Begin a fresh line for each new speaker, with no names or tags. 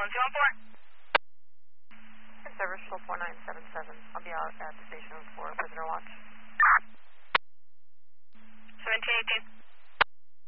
Service Shuttle 4977. I'll be out at the station for prisoner watch.
1718.